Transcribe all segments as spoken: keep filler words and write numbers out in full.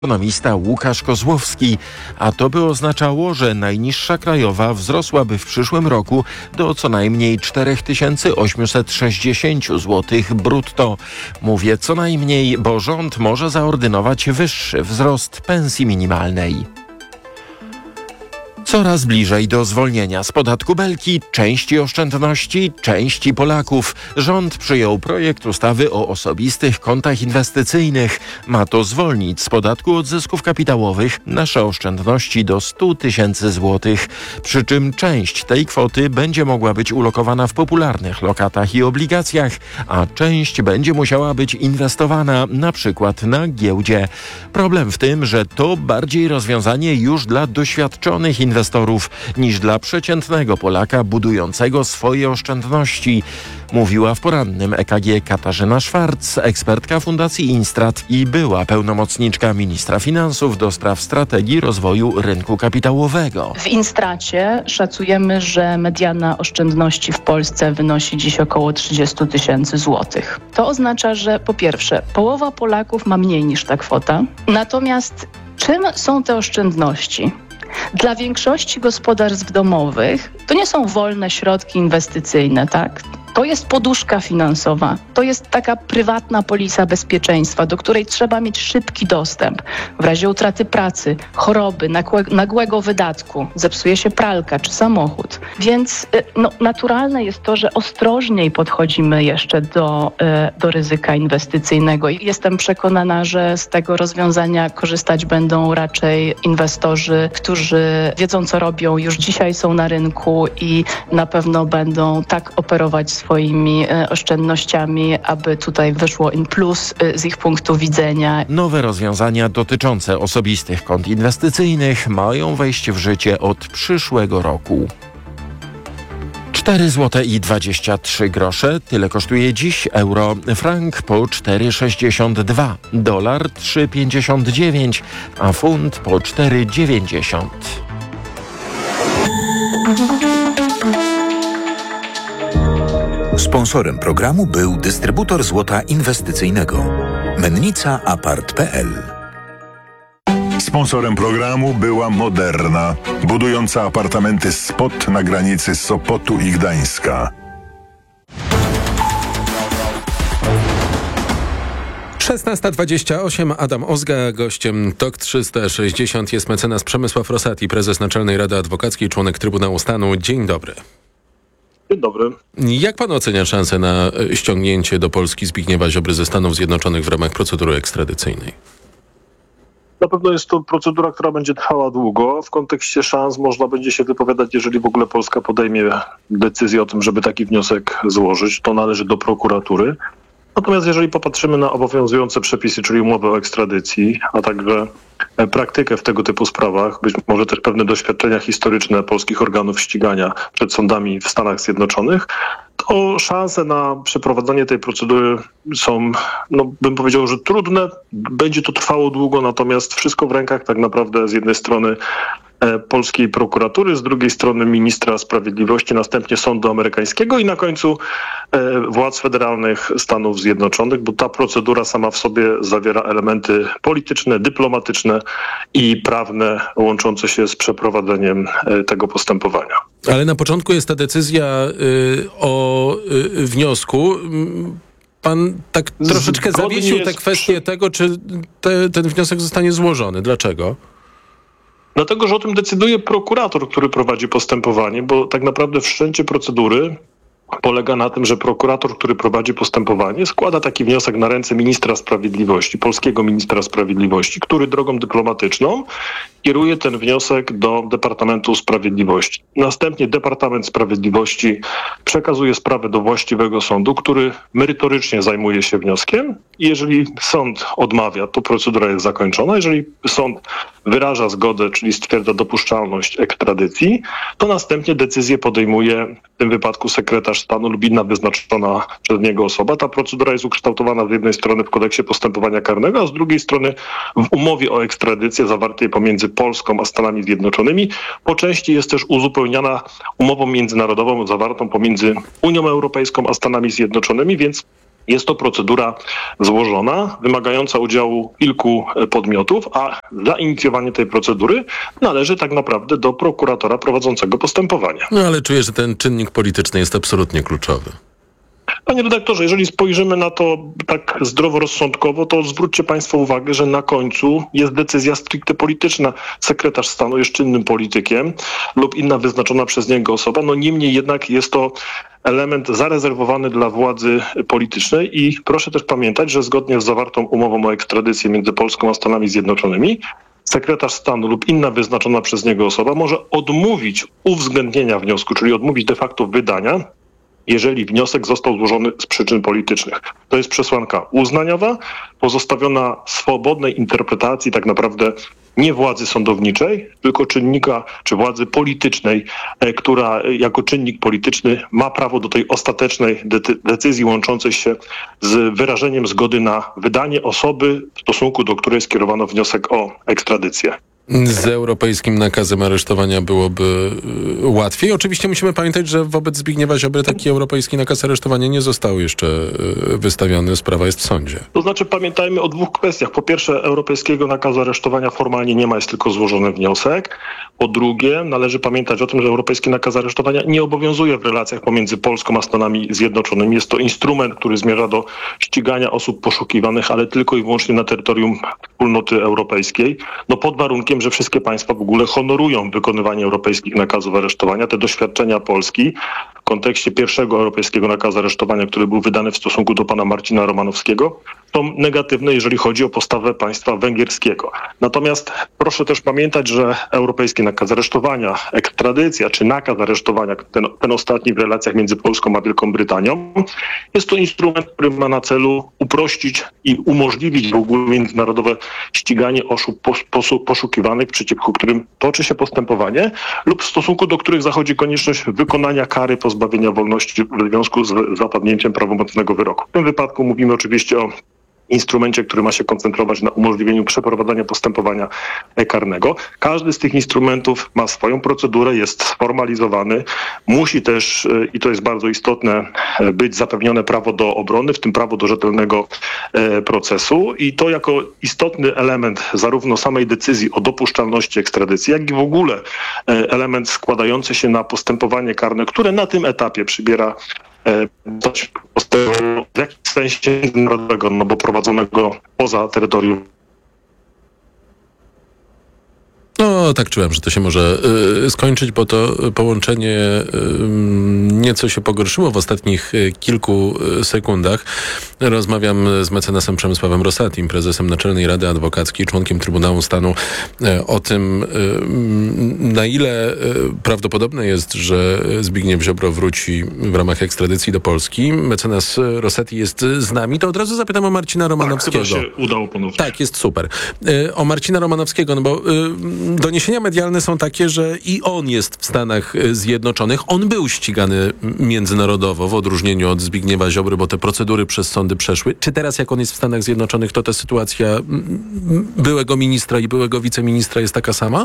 Ekonomista Łukasz Kozłowski, a to by oznaczało, że najniższa krajowa wzrosłaby w przyszłym roku do co najmniej cztery tysiące osiemset sześćdziesiąt złotych brutto. Mówię co najmniej, bo rząd może zaordynować wyższy wzrost pensji minimalnej. Coraz bliżej do zwolnienia z podatku Belki części oszczędności, części Polaków. Rząd przyjął projekt ustawy o osobistych kontach inwestycyjnych. Ma to zwolnić z podatku od zysków kapitałowych nasze oszczędności do sto tysięcy złotych. Przy czym część tej kwoty będzie mogła być ulokowana w popularnych lokatach i obligacjach, a część będzie musiała być inwestowana na przykład na giełdzie. Problem w tym, że to bardziej rozwiązanie już dla doświadczonych inwestorów niż dla przeciętnego Polaka budującego swoje oszczędności, mówiła w porannym E K G Katarzyna Szwarc, ekspertka Fundacji Instrat i była pełnomocniczka ministra finansów do spraw strategii rozwoju rynku kapitałowego. W Instracie szacujemy, że mediana oszczędności w Polsce wynosi dziś około trzydzieści tysięcy złotych. To oznacza, że po pierwsze połowa Polaków ma mniej niż ta kwota. Natomiast czym są te oszczędności? Dla większości gospodarstw domowych to nie są wolne środki inwestycyjne, tak? To jest poduszka finansowa, to jest taka prywatna polisa bezpieczeństwa, do której trzeba mieć szybki dostęp. W razie utraty pracy, choroby, nagłego wydatku, zepsuje się pralka czy samochód. Więc no, naturalne jest to, że ostrożniej podchodzimy jeszcze do, do ryzyka inwestycyjnego. I jestem przekonana, że z tego rozwiązania korzystać będą raczej inwestorzy, którzy wiedzą co robią, już dzisiaj są na rynku i na pewno będą tak operować swoimi oszczędnościami, aby tutaj wyszło in plus z ich punktu widzenia. Nowe rozwiązania dotyczące osobistych kont inwestycyjnych mają wejść w życie od przyszłego roku. cztery złote i dwadzieścia trzy grosze. Tyle kosztuje dziś euro. Frank po cztery sześćdziesiąt dwa. Dolar trzy pięćdziesiąt dziewięć, a funt po cztery dziewięćdziesiąt. Sponsorem programu był dystrybutor złota inwestycyjnego Mennica Apart kropka p l. Sponsorem programu była Moderna, budująca apartamenty Spot na granicy Sopotu i Gdańska. szesnasta dwadzieścia osiem, Adam Ozga, gościem T O K trzysta sześćdziesiąt jest mecenas Przemysław Rosati, prezes Naczelnej Rady Adwokackiej, członek Trybunału Stanu. Dzień dobry. Dzień dobry. Jak pan ocenia szansę na ściągnięcie do Polski Zbigniewa Ziobry ze Stanów Zjednoczonych w ramach procedury ekstradycyjnej? Na pewno jest to procedura, która będzie trwała długo. W kontekście szans można będzie się wypowiadać, jeżeli w ogóle Polska podejmie decyzję o tym, żeby taki wniosek złożyć. To należy do prokuratury. Natomiast jeżeli popatrzymy na obowiązujące przepisy, czyli umowę o ekstradycji, a także praktykę w tego typu sprawach, być może też pewne doświadczenia historyczne polskich organów ścigania przed sądami w Stanach Zjednoczonych, to szanse na przeprowadzenie tej procedury są, no bym powiedział, że trudne. Będzie to trwało długo, natomiast wszystko w rękach tak naprawdę z jednej strony polskiej prokuratury, z drugiej strony ministra sprawiedliwości, następnie sądu amerykańskiego i na końcu władz federalnych Stanów Zjednoczonych, bo ta procedura sama w sobie zawiera elementy polityczne, dyplomatyczne i prawne łączące się z przeprowadzeniem tego postępowania. Ale na początku jest ta decyzja y, o y, wniosku. Pan tak troszeczkę Zgodnie zawiesił tę kwestię przy... tego, czy te, ten wniosek zostanie złożony. Dlaczego? Dlatego, że o tym decyduje prokurator, który prowadzi postępowanie, bo tak naprawdę wszczęcie procedury polega na tym, że prokurator, który prowadzi postępowanie, składa taki wniosek na ręce ministra sprawiedliwości, polskiego ministra sprawiedliwości, który drogą dyplomatyczną kieruje ten wniosek do Departamentu Sprawiedliwości. Następnie Departament Sprawiedliwości przekazuje sprawę do właściwego sądu, który merytorycznie zajmuje się wnioskiem i jeżeli sąd odmawia, to procedura jest zakończona. Jeżeli sąd wyraża zgodę, czyli stwierdza dopuszczalność ekstradycji, to następnie decyzję podejmuje w tym wypadku sekretarz stanu lub inna wyznaczona przez niego osoba. Ta procedura jest ukształtowana z jednej strony w kodeksie postępowania karnego, a z drugiej strony w umowie o ekstradycję zawartej pomiędzy Polską a Stanami Zjednoczonymi. Po części jest też uzupełniana umową międzynarodową zawartą pomiędzy Unią Europejską a Stanami Zjednoczonymi, więc Jest to procedura złożona, wymagająca udziału kilku podmiotów, a zainicjowanie tej procedury należy tak naprawdę do prokuratora prowadzącego postępowania. No ale czuję, że ten czynnik polityczny jest absolutnie kluczowy. Panie redaktorze, jeżeli spojrzymy na to tak zdroworozsądkowo, to zwróćcie Państwo uwagę, że na końcu jest decyzja stricte polityczna. Sekretarz stanu jest czynnym politykiem lub inna wyznaczona przez niego osoba. No niemniej jednak jest to element zarezerwowany dla władzy politycznej i proszę też pamiętać, że zgodnie z zawartą umową o ekstradycji między Polską a Stanami Zjednoczonymi sekretarz stanu lub inna wyznaczona przez niego osoba może odmówić uwzględnienia wniosku, czyli odmówić de facto wydania, jeżeli wniosek został złożony z przyczyn politycznych. To jest przesłanka uznaniowa, pozostawiona swobodnej interpretacji tak naprawdę nie władzy sądowniczej, tylko czynnika czy władzy politycznej, która jako czynnik polityczny ma prawo do tej ostatecznej de- decyzji łączącej się z wyrażeniem zgody na wydanie osoby, w stosunku do której skierowano wniosek o ekstradycję. Z europejskim nakazem aresztowania byłoby y, łatwiej. Oczywiście musimy pamiętać, że wobec Zbigniewa Ziobry taki europejski nakaz aresztowania nie został jeszcze y, wystawiony. Sprawa jest w sądzie. To znaczy pamiętajmy o dwóch kwestiach. Po pierwsze, europejskiego nakazu aresztowania formalnie nie ma, jest tylko złożony wniosek. Po drugie, należy pamiętać o tym, że europejski nakaz aresztowania nie obowiązuje w relacjach pomiędzy Polską a Stanami Zjednoczonymi. Jest to instrument, który zmierza do ścigania osób poszukiwanych, ale tylko i wyłącznie na terytorium Wspólnoty Europejskiej. No pod warunkiem, że wszystkie państwa w ogóle honorują wykonywanie europejskich nakazów aresztowania. Te doświadczenia Polski w kontekście pierwszego europejskiego nakazu aresztowania, który był wydany w stosunku do pana Marcina Romanowskiego, są negatywne, jeżeli chodzi o postawę państwa węgierskiego. Natomiast proszę też pamiętać, że europejski nakaz aresztowania, ekstradycja czy nakaz aresztowania, ten, ten ostatni w relacjach między Polską a Wielką Brytanią, jest to instrument, który ma na celu uprościć i umożliwić w ogóle międzynarodowe ściganie osób pos, pos, poszukiwanych, przeciwko którym toczy się postępowanie lub w stosunku do których zachodzi konieczność wykonania kary pozbawienia wolności w związku z zapadnięciem prawomocnego wyroku. W tym wypadku mówimy oczywiście o instrumencie, który ma się koncentrować na umożliwieniu przeprowadzania postępowania karnego. Każdy z tych instrumentów ma swoją procedurę, jest sformalizowany. Musi też, i to jest bardzo istotne, być zapewnione prawo do obrony, w tym prawo do rzetelnego procesu. I to jako istotny element zarówno samej decyzji o dopuszczalności ekstradycji, jak i w ogóle element składający się na postępowanie karne, które na tym etapie przybiera coś w jakimś sensie międzynarodowego, no bo prowadzonego poza terytorium. No, tak czułem, że to się może y, skończyć, bo to połączenie y, nieco się pogorszyło w ostatnich y, kilku y, sekundach. Rozmawiam z mecenasem Przemysławem Rosatim, prezesem Naczelnej Rady Adwokackiej, członkiem Trybunału Stanu, y, o tym, y, na ile y, prawdopodobne jest, że Zbigniew Ziobro wróci w ramach ekstradycji do Polski. Mecenas Rosati jest z nami. To od razu zapytam o Marcina Romanowskiego. Tak, chyba się udało ponownie. Tak, jest super. Y, o Marcina Romanowskiego, no bo y, doniesienia medialne są takie, że i on jest w Stanach Zjednoczonych. On był ścigany międzynarodowo w odróżnieniu od Zbigniewa Ziobry, bo te procedury przez sądy przeszły. Czy teraz, jak on jest w Stanach Zjednoczonych, to ta sytuacja byłego ministra i byłego wiceministra jest taka sama?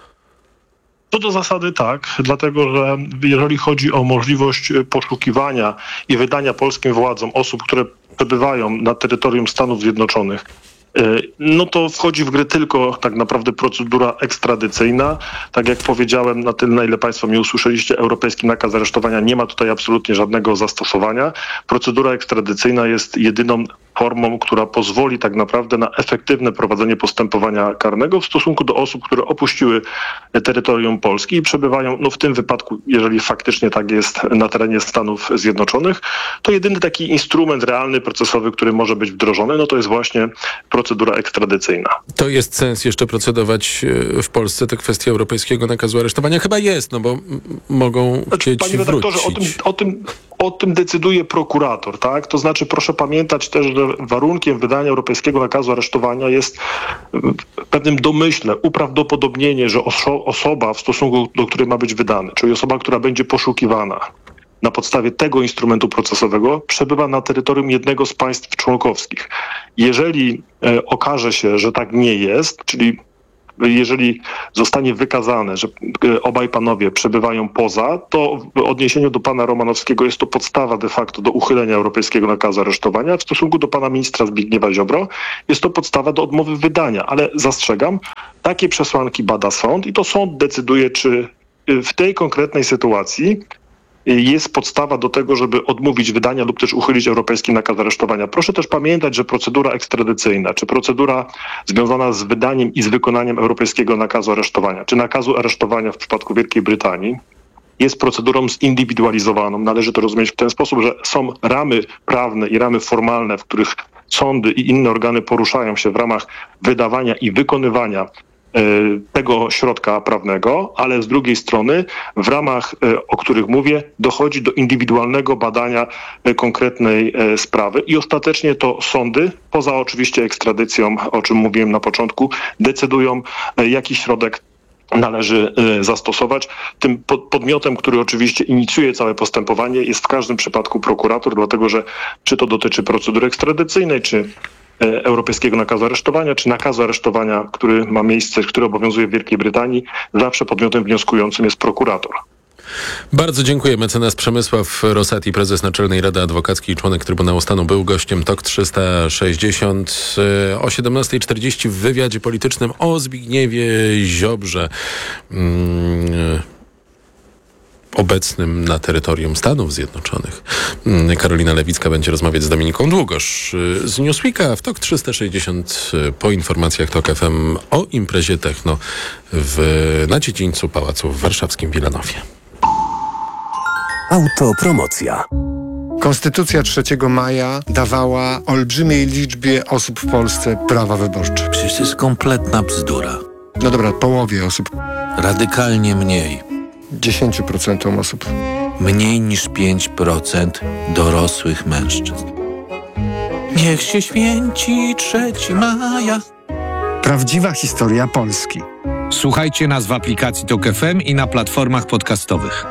Co do zasady tak, dlatego że jeżeli chodzi o możliwość poszukiwania i wydania polskim władzom osób, które przebywają na terytorium Stanów Zjednoczonych, no to wchodzi w grę tylko tak naprawdę procedura ekstradycyjna. Tak jak powiedziałem, na tyle, na ile Państwo mnie usłyszeliście, europejski nakaz aresztowania nie ma tutaj absolutnie żadnego zastosowania. Procedura ekstradycyjna jest jedyną formą, która pozwoli tak naprawdę na efektywne prowadzenie postępowania karnego w stosunku do osób, które opuściły terytorium Polski i przebywają, no w tym wypadku, jeżeli faktycznie tak jest, na terenie Stanów Zjednoczonych, to jedyny taki instrument realny, procesowy, który może być wdrożony, no to jest właśnie procedura ekstradycyjna. To jest sens jeszcze procedować w Polsce te kwestie europejskiego nakazu aresztowania? Chyba jest, no bo m- mogą chcieć Panie redaktorze, o tym, o tym, o tym decyduje prokurator, tak? To znaczy proszę pamiętać też, że warunkiem wydania europejskiego nakazu aresztowania jest w pewnym domyśle uprawdopodobnienie, że oso- osoba, w stosunku do której ma być wydany, czyli osoba, która będzie poszukiwana na podstawie tego instrumentu procesowego, przebywa na terytorium jednego z państw członkowskich. Jeżeli e, okaże się, że tak nie jest, czyli jeżeli zostanie wykazane, że obaj panowie przebywają poza, to w odniesieniu do pana Romanowskiego jest to podstawa de facto do uchylenia europejskiego nakazu aresztowania. W stosunku do pana ministra Zbigniewa Ziobro jest to podstawa do odmowy wydania, ale zastrzegam, takie przesłanki bada sąd i to sąd decyduje, czy w tej konkretnej sytuacji jest podstawa do tego, żeby odmówić wydania lub też uchylić europejski nakaz aresztowania. Proszę też pamiętać, że procedura ekstradycyjna, czy procedura związana z wydaniem i z wykonaniem europejskiego nakazu aresztowania, czy nakazu aresztowania w przypadku Wielkiej Brytanii, jest procedurą zindywidualizowaną. Należy to rozumieć w ten sposób, że są ramy prawne i ramy formalne, w których sądy i inne organy poruszają się w ramach wydawania i wykonywania tego środka prawnego, ale z drugiej strony w ramach, o których mówię, dochodzi do indywidualnego badania konkretnej sprawy i ostatecznie to sądy, poza oczywiście ekstradycją, o czym mówiłem na początku, decydują, jaki środek należy zastosować. Tym podmiotem, który oczywiście inicjuje całe postępowanie, jest w każdym przypadku prokurator, dlatego że czy to dotyczy procedury ekstradycyjnej, czy europejskiego nakazu aresztowania, czy nakazu aresztowania, który ma miejsce, który obowiązuje w Wielkiej Brytanii, zawsze podmiotem wnioskującym jest prokurator. Bardzo dziękuję. Mecenas Przemysław Rosati, prezes Naczelnej Rady Adwokackiej, członek Trybunału Stanu, był gościem T O K trzysta sześćdziesiąt. O siedemnasta czterdzieści w wywiadzie politycznym o Zbigniewie Ziobrze. Hmm. obecnym na terytorium Stanów Zjednoczonych. Karolina Lewicka będzie rozmawiać z Dominiką Długosz z Newsweeka w T O K trzysta sześćdziesiąt po informacjach T O K F M o imprezie techno w, na dziedzińcu Pałacu w warszawskim Wilanowie. Autopromocja. Konstytucja trzeciego maja dawała olbrzymiej liczbie osób w Polsce prawa wyborcze. Przecież to jest kompletna bzdura. No dobra, połowie osób. Radykalnie mniej. dziesięć procent osób. Mniej niż pięć procent dorosłych mężczyzn. Niech się święci trzeciego maja. Prawdziwa historia Polski. Słuchajcie nas w aplikacji T O K F M i na platformach podcastowych.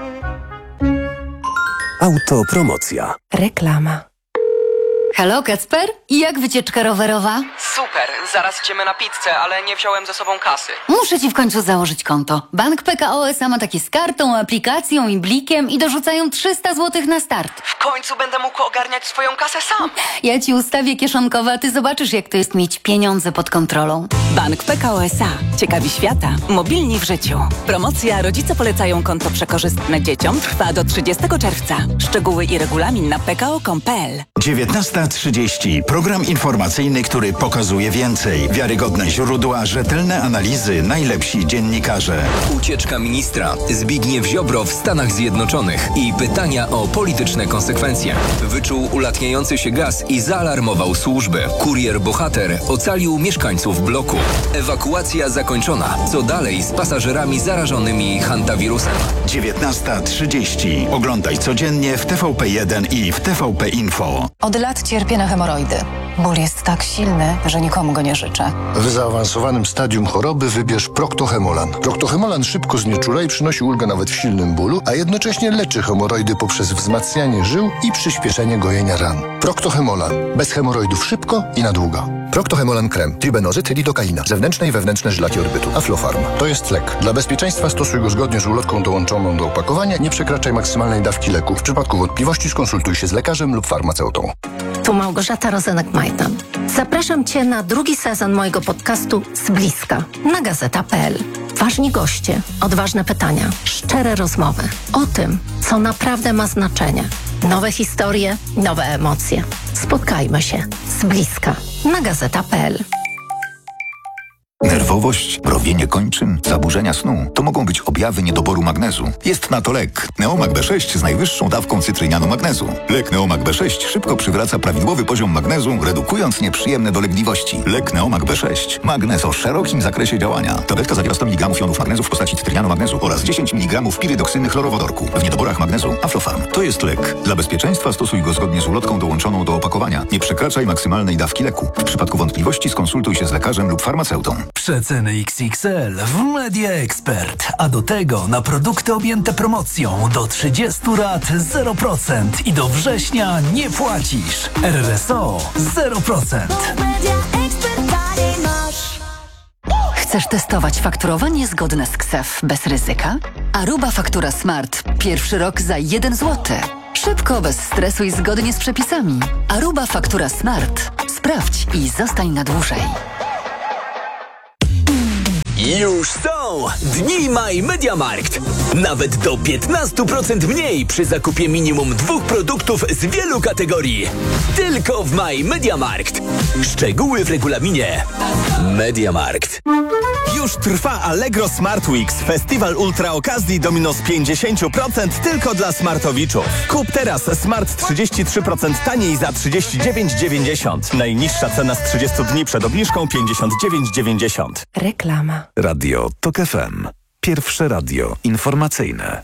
Autopromocja. Reklama. Halo, Kacper? I jak wycieczka rowerowa? Super, zaraz idziemy na pizzę, ale nie wziąłem ze sobą kasy. Muszę ci w końcu założyć konto. Bank P K O S A ma takie z kartą, aplikacją i blikiem i dorzucają trzysta złotych na start. W końcu będę mógł ogarniać swoją kasę sam. Ja ci ustawię kieszonkowe, a ty zobaczysz, jak to jest mieć pieniądze pod kontrolą. Bank P K O S A. Ciekawi świata. Mobilni w życiu. Promocja Rodzice polecają konto przekorzystne dzieciom trwa do trzydziestego czerwca. Szczegóły i regulamin na p k o kropka com kropka p l. dziewiętnasta trzydzieści. Program informacyjny, który pokazuje więcej. Wiarygodne źródła, rzetelne analizy, najlepsi dziennikarze. Ucieczka ministra. Zbigniew Ziobro w Stanach Zjednoczonych i pytania o polityczne konsekwencje. Wyczuł ulatniający się gaz i zaalarmował służby. Kurier bohater ocalił mieszkańców bloku. Ewakuacja zakończona. Co dalej z pasażerami zarażonymi hantawirusem? dziewiętnasta trzydzieści. Oglądaj codziennie w T V P jeden i w T V P Info. Od lat cierpię na hemoroidy. Ból jest tak silny, że nikomu go nie życzę. W zaawansowanym stadium choroby wybierz Proctohemolan. Proctohemolan szybko znieczula i przynosi ulgę nawet w silnym bólu, a jednocześnie leczy hemoroidy poprzez wzmacnianie żył i przyspieszenie gojenia ran. Proctohemolan. Bez hemoroidów szybko i na długo. Proctohemolan krem. Tribenozyt, lidokaina. Zewnętrzne i wewnętrzne żylaki orbytu. Aflofarm. To jest lek. Dla bezpieczeństwa stosuj go zgodnie z ulotką dołączoną do opakowania. Nie przekraczaj maksymalnej dawki leku. W przypadku wątpliwości skonsultuj się z lekarzem lub farmaceutą. Tu Małgorzata Rozenek-Majdan. Zapraszam Cię na drugi sezon mojego podcastu Z bliska na gazeta kropka p l. Ważni goście, odważne pytania, szczere rozmowy o tym, co naprawdę ma znaczenie. Nowe historie, nowe emocje. Spotkajmy się z bliska na gazeta kropka p l. Nerwowość, mrowienie kończyn, zaburzenia snu to mogą być objawy niedoboru magnezu. Jest na to lek. Neomag B sześć z najwyższą dawką cytrynianu magnezu. Lek Neomag B sześć szybko przywraca prawidłowy poziom magnezu, redukując nieprzyjemne dolegliwości. Lek Neomag B sześć. Magnez o szerokim zakresie działania. Tabletka zawiera sto miligramów jonów magnezu w postaci cytrynianu magnezu oraz dziesięć miligramów pirydoksyny chlorowodorku. W niedoborach magnezu Aflofarm. To jest lek. Dla bezpieczeństwa stosuj go zgodnie z ulotką dołączoną do opakowania. Nie przekraczaj maksymalnej dawki leku. W przypadku wątpliwości skonsultuj się z lekarzem lub farmaceutą. Przeceny X X L w Media Expert, a do tego na produkty objęte promocją do trzydziestu rat zero procent i do września nie płacisz. R R S O zero procent. Chcesz testować fakturowanie zgodne z K S E F bez ryzyka? Aruba Faktura Smart. Pierwszy rok za jeden złoty. Szybko, bez stresu i zgodnie z przepisami. Aruba Faktura Smart. Sprawdź i zostań na dłużej. Już są Dni My Mediamarkt. Nawet do piętnaście procent mniej przy zakupie minimum dwóch produktów z wielu kategorii. Tylko w My Mediamarkt. Szczegóły w regulaminie. Mediamarkt. Już trwa Allegro Smart Weeks, festiwal ultra okazji do minus pięćdziesiąt procent tylko dla smartowiczów. Kup teraz Smart trzydzieści trzy procent taniej za trzydzieści dziewięć dziewięćdziesiąt. Najniższa cena z trzydziestu dni przed obniżką pięćdziesiąt dziewięć dziewięćdziesiąt. Reklama. Radio TOK F M. Pierwsze radio informacyjne.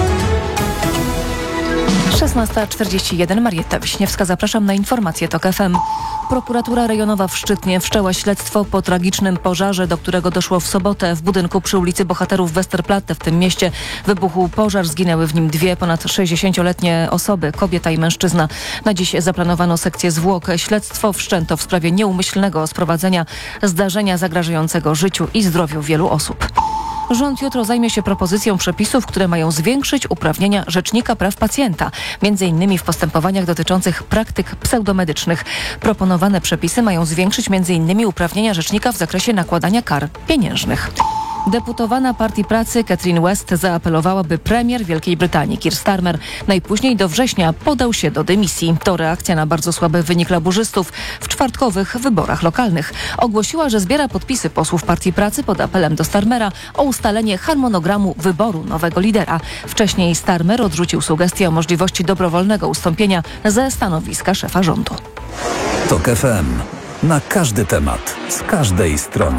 szesnasta czterdzieści jeden. Marietta Wiśniewska. Zapraszam na informacje TOK F M. Prokuratura rejonowa w Szczytnie wszczęła śledztwo po tragicznym pożarze, do którego doszło w sobotę w budynku przy ulicy Bohaterów Westerplatte. W tym mieście wybuchł pożar, zginęły w nim dwie ponad sześćdziesięcioletnie osoby, kobieta i mężczyzna. Na dziś zaplanowano sekcję zwłok. Śledztwo wszczęto w sprawie nieumyślnego sprowadzenia zdarzenia zagrażającego życiu i zdrowiu wielu osób. Rząd jutro zajmie się propozycją przepisów, które mają zwiększyć uprawnienia Rzecznika Praw Pacjenta, między innymi w postępowaniach dotyczących praktyk pseudomedycznych. Proponowane przepisy mają zwiększyć między innymi uprawnienia rzecznika w zakresie nakładania kar pieniężnych. Deputowana Partii Pracy Catherine West zaapelowała, by premier Wielkiej Brytanii Keir Starmer najpóźniej do września podał się do dymisji. To reakcja na bardzo słaby wynik laburzystów w czwartkowych wyborach lokalnych. Ogłosiła, że zbiera podpisy posłów Partii Pracy pod apelem do Starmera o ustalenie harmonogramu wyboru nowego lidera. Wcześniej Starmer odrzucił sugestię o możliwości dobrowolnego ustąpienia ze stanowiska szefa rządu. TOK F M. Na każdy temat, z każdej strony.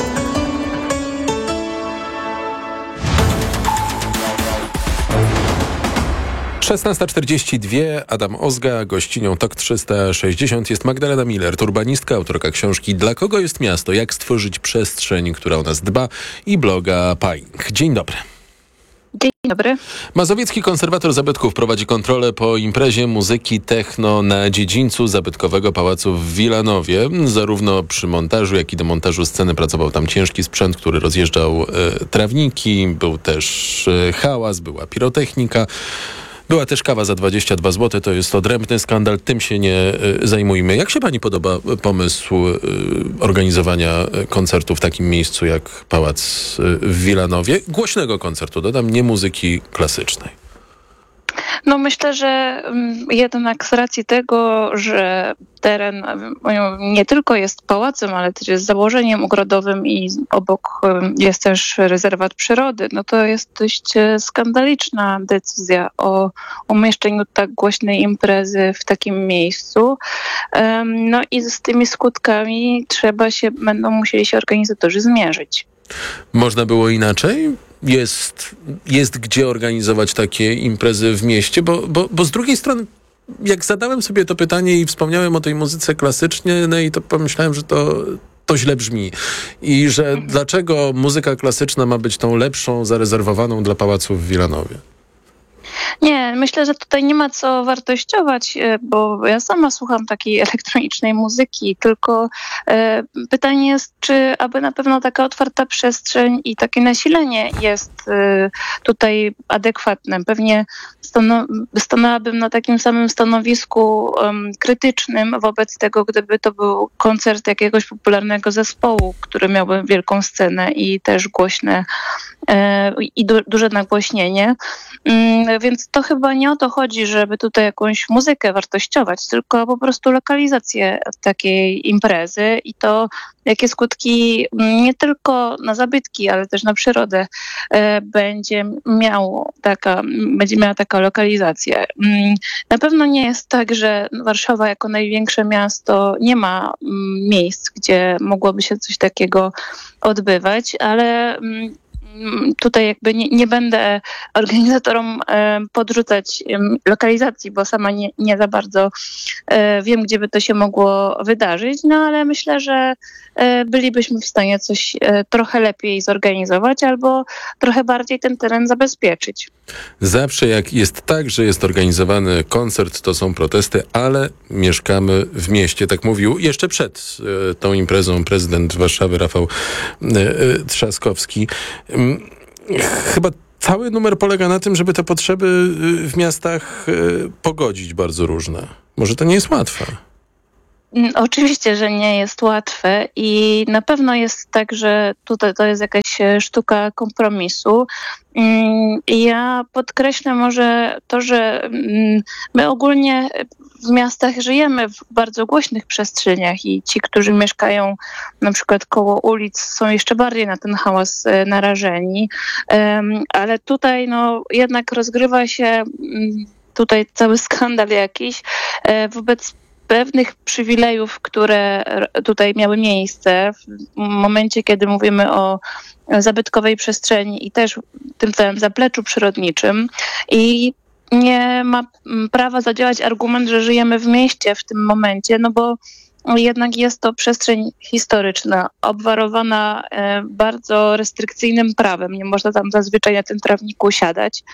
szesnasta czterdzieści dwa. Adam Ozga, gościnią TOK trzysta sześćdziesiąt jest Magdalena Miller, urbanistka, autorka książki Dla kogo jest miasto? Jak stworzyć przestrzeń, która o nas dba, i bloga Paying. Dzień dobry. Dzień dobry. Mazowiecki konserwator zabytków prowadzi kontrolę po imprezie muzyki techno na dziedzińcu zabytkowego pałacu w Wilanowie. Zarówno przy montażu, jak i demontażu sceny pracował tam ciężki sprzęt, który rozjeżdżał e, trawniki. Był też e, hałas, była pirotechnika. Była też kawa za dwadzieścia dwa złote, to jest odrębny skandal, tym się nie y, zajmujmy. Jak się pani podoba pomysł y, organizowania koncertu w takim miejscu jak Pałac y, w Wilanowie? Głośnego koncertu, dodam, nie muzyki klasycznej. No myślę, że jednak z racji tego, że teren nie tylko jest pałacem, ale też jest założeniem ogrodowym i obok jest też rezerwat przyrody, no to jest dość skandaliczna decyzja o umieszczeniu tak głośnej imprezy w takim miejscu. No i z tymi skutkami trzeba się, będą musieli się organizatorzy zmierzyć. Można było inaczej? Jest, jest gdzie organizować takie imprezy w mieście, bo, bo, bo z drugiej strony, jak zadałem sobie to pytanie i wspomniałem o tej muzyce klasycznej, no i to pomyślałem, że to, to źle brzmi. I że mhm. dlaczego muzyka klasyczna ma być tą lepszą, zarezerwowaną dla pałacu w Wilanowie? Nie, myślę, że tutaj nie ma co wartościować, bo ja sama słucham takiej elektronicznej muzyki, tylko e, pytanie jest, czy aby na pewno taka otwarta przestrzeń i takie nasilenie jest e, tutaj adekwatne. Pewnie stano, stanęłabym na takim samym stanowisku um, krytycznym wobec tego, gdyby to był koncert jakiegoś popularnego zespołu, który miałby wielką scenę i też głośne e, i du, duże nagłośnienie. Mm, więc to chyba nie o to chodzi, żeby tutaj jakąś muzykę wartościować, tylko po prostu lokalizację takiej imprezy i to, jakie skutki nie tylko na zabytki, ale też na przyrodę e, będzie miało taka, będzie miała taka lokalizacja. Mm, na pewno nie jest tak, że Warszawa jako największe miasto nie ma mm, miejsc, gdzie mogłoby się coś takiego odbywać, ale mm, tutaj jakby nie, nie będę organizatorom podrzucać lokalizacji, bo sama nie, nie za bardzo wiem, gdzie by to się mogło wydarzyć, no ale myślę, że bylibyśmy w stanie coś trochę lepiej zorganizować albo trochę bardziej ten teren zabezpieczyć. Zawsze jak jest tak, że jest organizowany koncert, to są protesty, ale mieszkamy w mieście. Tak mówił jeszcze przed e, tą imprezą prezydent Warszawy Rafał e, e, Trzaskowski. E, chyba cały numer polega na tym, żeby te potrzeby w miastach e, pogodzić bardzo różne. Może to nie jest łatwe. Oczywiście, że nie jest łatwe i na pewno jest tak, że tutaj to jest jakaś sztuka kompromisu. Ja podkreślę może to, że my ogólnie w miastach żyjemy w bardzo głośnych przestrzeniach i ci, którzy mieszkają na przykład koło ulic, są jeszcze bardziej na ten hałas narażeni, ale tutaj no jednak rozgrywa się tutaj cały skandal jakiś wobec pewnych przywilejów, które tutaj miały miejsce w momencie, kiedy mówimy o zabytkowej przestrzeni i też tym całym zapleczu przyrodniczym i nie ma prawa zadziałać argument, że żyjemy w mieście w tym momencie, no bo jednak jest to przestrzeń historyczna, obwarowana bardzo restrykcyjnym prawem. Nie można tam zazwyczaj na tym trawniku siadać.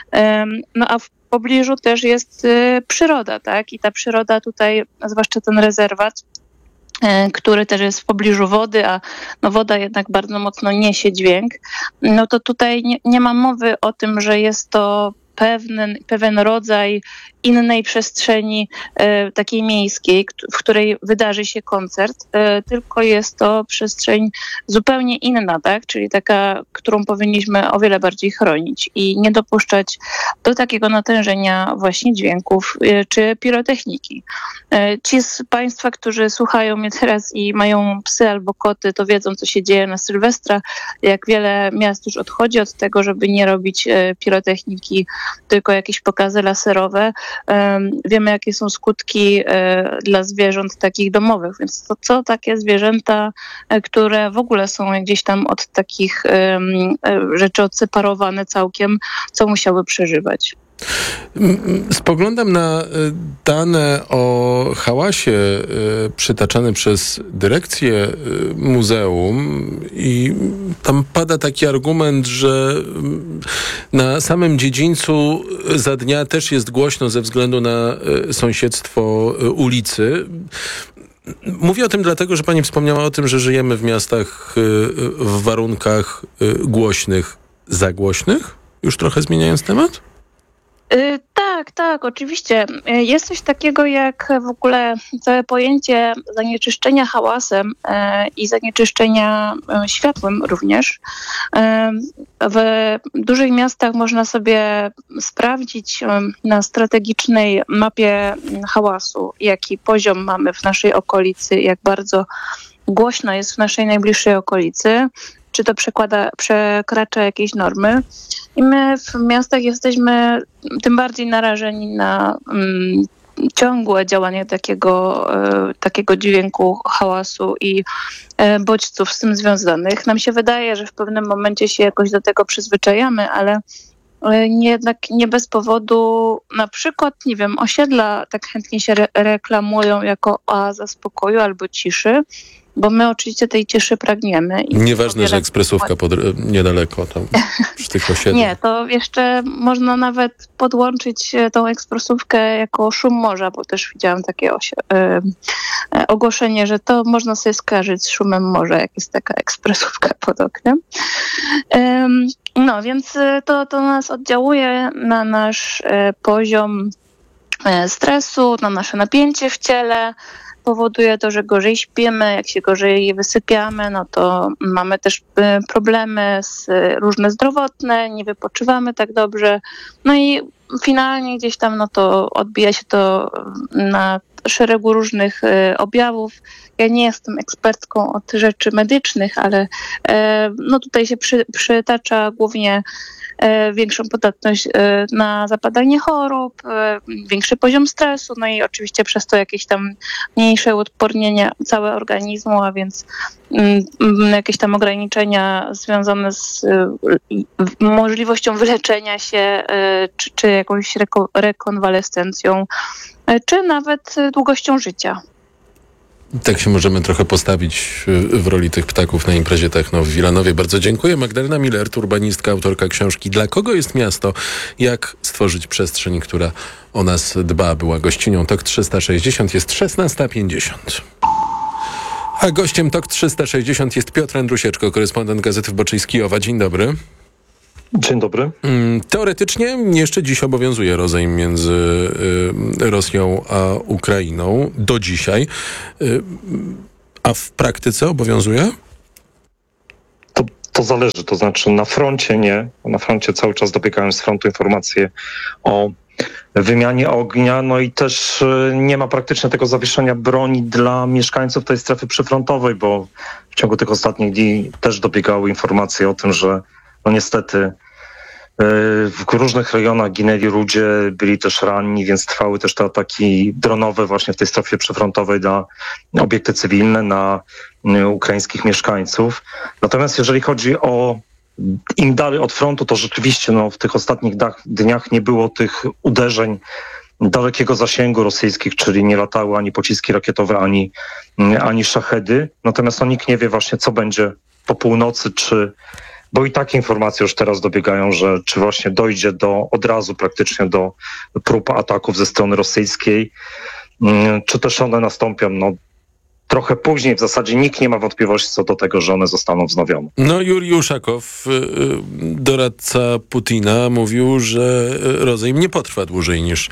No a w pobliżu też jest przyroda, tak? I ta przyroda tutaj, zwłaszcza ten rezerwat, który też jest w pobliżu wody, a no woda jednak bardzo mocno niesie dźwięk, no to tutaj nie, nie ma mowy o tym, że jest to pewien, pewien rodzaj innej przestrzeni e, takiej miejskiej, w której wydarzy się koncert, e, tylko jest to przestrzeń zupełnie inna, tak? Czyli taka, którą powinniśmy o wiele bardziej chronić i nie dopuszczać do takiego natężenia właśnie dźwięków e, czy pirotechniki. E, ci z Państwa, którzy słuchają mnie teraz i mają psy albo koty, to wiedzą, co się dzieje na Sylwestra, jak wiele miast już odchodzi od tego, żeby nie robić e, pirotechniki, tylko jakieś pokazy laserowe. Wiemy, jakie są skutki dla zwierząt takich domowych, więc to co takie zwierzęta, które w ogóle są gdzieś tam od takich rzeczy odseparowane całkiem, co musiały przeżywać. Spoglądam na dane o hałasie przytaczane przez dyrekcję muzeum i tam pada taki argument, że na samym dziedzińcu za dnia też jest głośno ze względu na sąsiedztwo ulicy. Mówię o tym dlatego, że pani wspomniała o tym, że żyjemy w miastach w warunkach głośnych, za głośnych? Już trochę zmieniając temat? Yy, tak, tak, oczywiście. Yy, jest coś takiego jak w ogóle całe pojęcie zanieczyszczenia hałasem yy, i zanieczyszczenia yy, światłem również. Yy, w dużych miastach można sobie sprawdzić yy, na strategicznej mapie hałasu, jaki poziom mamy w naszej okolicy, jak bardzo głośno jest w naszej najbliższej okolicy, czy to przekłada, przekracza jakieś normy. I my w miastach jesteśmy tym bardziej narażeni na um, ciągłe działanie takiego, e, takiego dźwięku, hałasu i e, bodźców z tym związanych. Nam się wydaje, że w pewnym momencie się jakoś do tego przyzwyczajamy, ale e, nie, jednak nie bez powodu na przykład, nie wiem, osiedla tak chętnie się re- reklamują jako oaza spokoju albo ciszy, bo my oczywiście tej cieszy pragniemy. I Nieważne, że ekspresówka pod, niedaleko tam przy tych osiedlach. Nie, to jeszcze można nawet podłączyć tą ekspresówkę jako szum morza, bo też widziałam takie osi- y- ogłoszenie, że to można sobie skojarzyć z szumem morza, jak jest taka ekspresówka pod oknem. Ym, no, więc to, to nas oddziałuje na nasz y, poziom y, stresu, na nasze napięcie w ciele. Powoduje to, że gorzej śpimy, jak się gorzej wysypiamy, no to mamy też problemy z, różne zdrowotne, nie wypoczywamy tak dobrze. No i finalnie gdzieś tam no to odbija się to na szeregu różnych y, objawów. Ja nie jestem ekspertką od rzeczy medycznych, ale y, no tutaj się przy, przytacza głównie e, większą podatność e, na zapadanie chorób, e, większy poziom stresu, no i oczywiście przez to jakieś tam mniejsze uodpornienie całego organizmu, a więc mm, jakieś tam ograniczenia związane z e, możliwością wyleczenia się, e, czy, czy jakąś reko, rekonwalescencją, e, czy nawet długością życia. Tak się możemy trochę postawić w roli tych ptaków na imprezie techno w Wilanowie. Bardzo dziękuję. Magdalena Millert, urbanistka, autorka książki Dla kogo jest miasto? Jak stworzyć przestrzeń, która o nas dba. Była gościnią Tok trzysta sześćdziesiąt, jest szesnasta pięćdziesiąt. A gościem Tok trzysta sześćdziesiąt jest Piotr Andrusieczko, korespondent Gazety Wyborczej z Kijowa. Dzień dobry. Dzień dobry. Teoretycznie jeszcze dziś obowiązuje rozejm między y, Rosją a Ukrainą. Do dzisiaj. Y, a w praktyce obowiązuje? To, to zależy. To znaczy na froncie nie. Na froncie cały czas dobiegają z frontu informacje o wymianie ognia. No i też y, nie ma praktycznie tego zawieszenia broni dla mieszkańców tej strefy przyfrontowej, bo w ciągu tych ostatnich dni też dobiegały informacje o tym, że no niestety w różnych rejonach ginęli ludzie, byli też ranni, więc trwały też te ataki dronowe właśnie w tej strefie przyfrontowej na obiekty cywilne, na ukraińskich mieszkańców. Natomiast jeżeli chodzi o im dalej od frontu, to rzeczywiście no, w tych ostatnich dniach nie było tych uderzeń dalekiego zasięgu rosyjskich, czyli nie latały ani pociski rakietowe, ani, ani szachedy. Natomiast no, nikt nie wie właśnie, co będzie po północy, czy bo i takie informacje już teraz dobiegają, że czy właśnie dojdzie do od razu praktycznie do prób ataków ze strony rosyjskiej, czy też one nastąpią no, trochę później. W zasadzie nikt nie ma wątpliwości co do tego, że one zostaną wznowione. No Jurij Uszakow, doradca Putina, mówił, że rozejm nie potrwa dłużej niż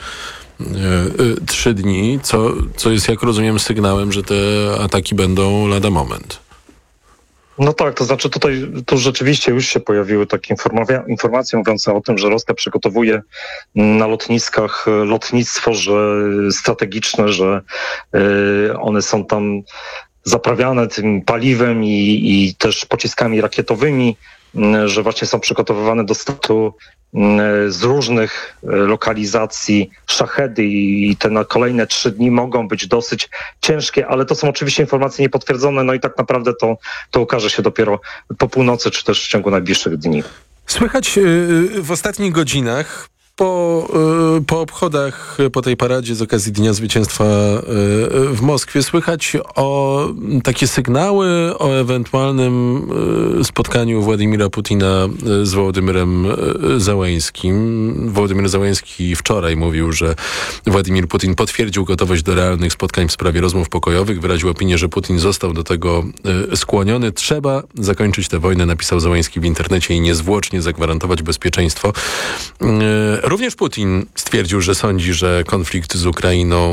trzy dni, co, co jest, jak rozumiem, sygnałem, że te ataki będą lada moment. No tak, to znaczy tutaj tu rzeczywiście już się pojawiły takie informacje, informacje mówiące o tym, że Rosja przygotowuje na lotniskach lotnictwo że strategiczne, że y, one są tam zaprawiane tym paliwem i, i też pociskami rakietowymi, y, że właśnie są przygotowywane do startu y, z różnych lokalizacji szachedy i, i te na kolejne trzy dni mogą być dosyć ciężkie, ale to są oczywiście informacje niepotwierdzone, no i tak naprawdę to, to ukaże się dopiero po północy, czy też w ciągu najbliższych dni. Słychać yy, w ostatnich godzinach po, yy, po obchodach, po tej paradzie z okazji Dnia Zwycięstwa yy, w Moskwie, słychać o takie sygnały o ewentualnym yy, spotkaniu Władimira Putina yy, z Wołodymyrem yy, Załańskim. Wołodymyr Załański wczoraj mówił, że Władimir Putin potwierdził gotowość do realnych spotkań w sprawie rozmów pokojowych. Wyraził opinię, że Putin został do tego yy, skłoniony. Trzeba zakończyć tę wojnę, napisał Załański w internecie, i niezwłocznie zagwarantować bezpieczeństwo. Yy, Również Putin stwierdził, że sądzi, że konflikt z Ukrainą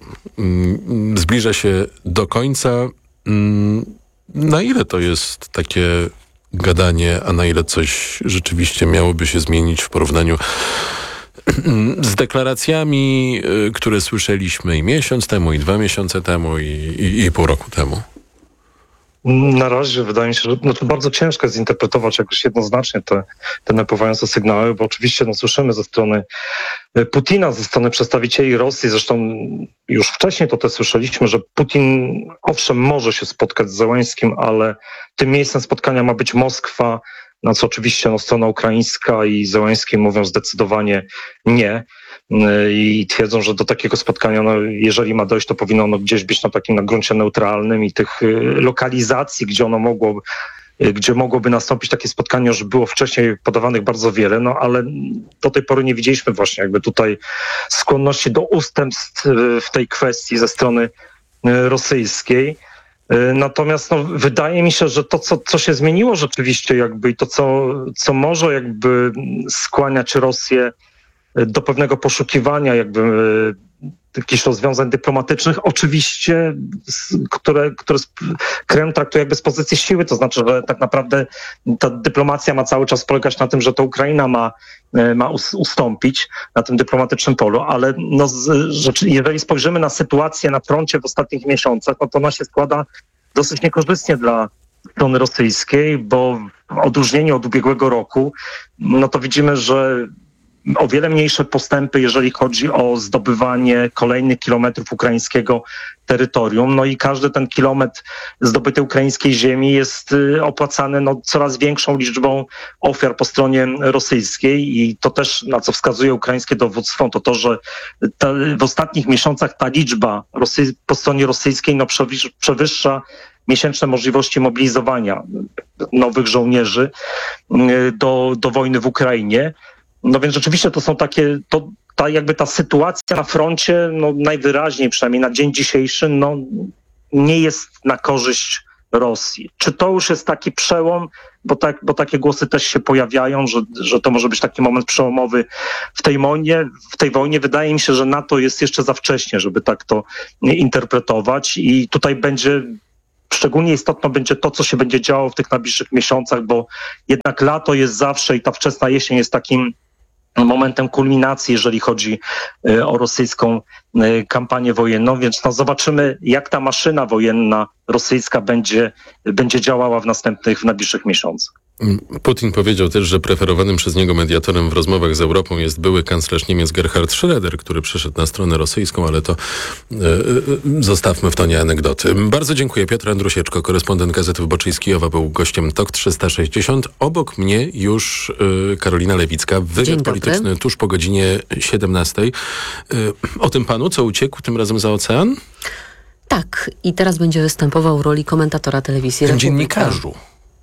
mm, zbliża się do końca. Mm, na ile to jest takie gadanie, a na ile coś rzeczywiście miałoby się zmienić w porównaniu z deklaracjami, które słyszeliśmy i miesiąc temu, i dwa miesiące temu, i, i, i pół roku temu? Na razie wydaje mi się, że no to bardzo ciężko jest zinterpretować jakoś jednoznacznie te, te napływające sygnały, bo oczywiście no, słyszymy ze strony Putina, ze strony przedstawicieli Rosji, zresztą już wcześniej to też słyszeliśmy, że Putin owszem może się spotkać z Zełenськim, ale tym miejscem spotkania ma być Moskwa, na co oczywiście no, strona ukraińska i Zełenski mówią zdecydowanie nie i twierdzą, że do takiego spotkania, no, jeżeli ma dojść, to powinno ono gdzieś być na takim na gruncie neutralnym i tych lokalizacji, gdzie ono mogło, gdzie mogłoby nastąpić takie spotkanie, już było wcześniej podawanych bardzo wiele, no ale do tej pory nie widzieliśmy właśnie jakby tutaj skłonności do ustępstw w tej kwestii ze strony rosyjskiej. Natomiast no, wydaje mi się, że to, co, co się zmieniło rzeczywiście jakby i to, co, co może jakby skłaniać Rosję do pewnego poszukiwania jakby jakichś rozwiązań dyplomatycznych, oczywiście, które, które Kreml traktuje jakby z pozycji siły, to znaczy, że tak naprawdę ta dyplomacja ma cały czas polegać na tym, że to Ukraina ma, ma ustąpić na tym dyplomatycznym polu, ale no, że, jeżeli spojrzymy na sytuację na froncie w ostatnich miesiącach, no to ona się składa dosyć niekorzystnie dla strony rosyjskiej, bo w odróżnieniu od ubiegłego roku, no to widzimy, że o wiele mniejsze postępy, jeżeli chodzi o zdobywanie kolejnych kilometrów ukraińskiego terytorium. No i każdy ten kilometr zdobytej ukraińskiej ziemi jest opłacany no, coraz większą liczbą ofiar po stronie rosyjskiej i to też, na co wskazuje ukraińskie dowództwo, to to, że ta, w ostatnich miesiącach ta liczba Rosy- po stronie rosyjskiej no, przewyż- przewyższa miesięczne możliwości mobilizowania nowych żołnierzy do, do wojny w Ukrainie. No więc rzeczywiście to są takie, to ta jakby ta sytuacja na froncie, no najwyraźniej przynajmniej na dzień dzisiejszy, no nie jest na korzyść Rosji. Czy to już jest taki przełom, bo, tak, bo takie głosy też się pojawiają, że, że to może być taki moment przełomowy w tej wojnie. W tej wojnie wydaje mi się, że na to jest jeszcze za wcześnie, żeby tak to interpretować i tutaj będzie szczególnie istotne będzie to, co się będzie działo w tych najbliższych miesiącach, bo jednak lato jest zawsze i ta wczesna jesień jest takim momentem kulminacji, jeżeli chodzi o rosyjską kampanię wojenną, więc no zobaczymy, jak ta maszyna wojenna rosyjska będzie, będzie działała w następnych, w najbliższych miesiącach. Putin powiedział też, że preferowanym przez niego mediatorem w rozmowach z Europą jest były kanclerz Niemiec Gerhard Schröder, który przeszedł na stronę rosyjską, ale to e, zostawmy w tonie anegdoty. Bardzo dziękuję. Piotr Andrusieczko, korespondent Gazety Wyborczej z Kijowa, był gościem T O K trzysta sześćdziesiąt. Obok mnie już e, Karolina Lewicka, wywiad polityczny tuż po godzinie siedemnastej. E, o tym panu, co uciekł tym razem za ocean? Tak. I teraz będzie występował w roli komentatora telewizji Republika. Dziennikarzu.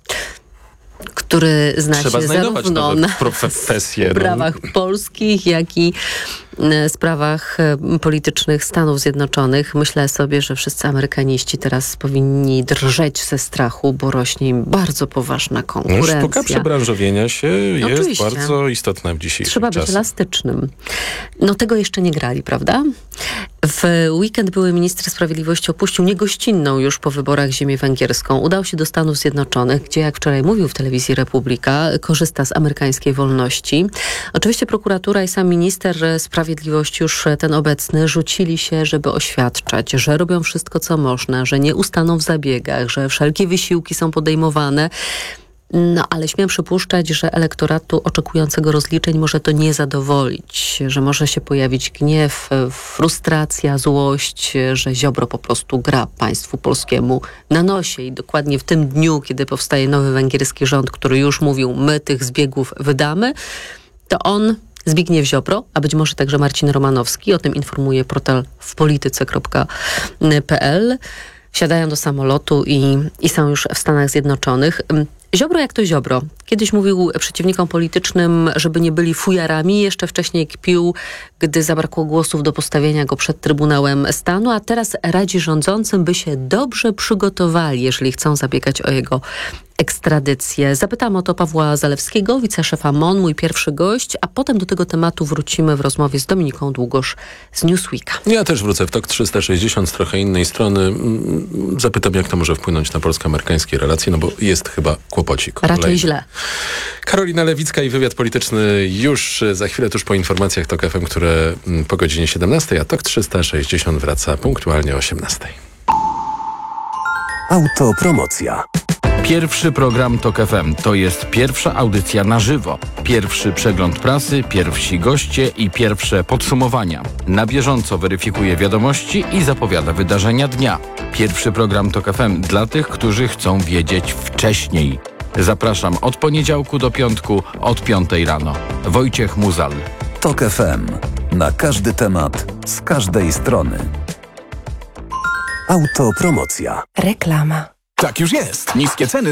Który zna Trzeba się znajdować zarówno nowe na profesje, sprawach no. polskich, jak i sprawach politycznych Stanów Zjednoczonych. Myślę sobie, że wszyscy Amerykaniści teraz powinni drżeć ze strachu, bo rośnie im bardzo poważna konkurencja. No, sztuka przebranżowienia się jest Oczywiście. bardzo istotna w dzisiejszych Trzeba czasach. być elastycznym. No tego jeszcze nie grali, prawda? W weekend były minister sprawiedliwości opuścił niegościnną już po wyborach ziemię węgierską. Udał się do Stanów Zjednoczonych, gdzie, jak wczoraj mówił w telewizji Republika, korzysta z amerykańskiej wolności. Oczywiście prokuratura i sam minister sprawiedliwości, już ten obecny, rzucili się, żeby oświadczać, że robią wszystko, co można, że nie ustaną w zabiegach, że wszelkie wysiłki są podejmowane. No, ale śmiem przypuszczać, że elektoratu oczekującego rozliczeń może to nie zadowolić, że może się pojawić gniew, frustracja, złość, że Ziobro po prostu gra państwu polskiemu na nosie i dokładnie w tym dniu, kiedy powstaje nowy węgierski rząd, który już mówił, my tych zbiegów wydamy, to on, Zbigniew Ziobro, a być może także Marcin Romanowski, o tym informuje portal w polityce kropka p l, wsiadają do samolotu i, i są już w Stanach Zjednoczonych. Ziobro jak to Ziobro. Kiedyś mówił przeciwnikom politycznym, żeby nie byli fujarami. Jeszcze wcześniej kpił, gdy zabrakło głosów do postawienia go przed Trybunałem Stanu, a teraz radzi rządzącym, by się dobrze przygotowali, jeżeli chcą zabiegać o jego ekstradycję. Zapytam o to Pawła Zalewskiego, wiceszefa M O N, mój pierwszy gość, a potem do tego tematu wrócimy w rozmowie z Dominiką Długosz z Newsweeka. Ja też wrócę w T O K trzysta sześćdziesiąt z trochę innej strony. Zapytam, jak to może wpłynąć na polsko-amerykańskie relacje, no bo jest chyba kłopocik. Raczej Kolejny. źle. Karolina Lewicka i wywiad polityczny już za chwilę, tuż po informacjach T O K F M, które po godzinie siedemnastej, a T O K trzysta sześćdziesiąt wraca punktualnie o osiemnastej. Autopromocja. Pierwszy program T O K F M to jest pierwsza audycja na żywo. Pierwszy przegląd prasy, pierwsi goście i pierwsze podsumowania. Na bieżąco weryfikuje wiadomości i zapowiada wydarzenia dnia. Pierwszy program T O K F M dla tych, którzy chcą wiedzieć wcześniej. Zapraszam od poniedziałku do piątku od piątej rano. Wojciech Muzal. T O K F M. Na każdy temat, z każdej strony. Autopromocja. Reklama. Tak już jest. Niskie ceny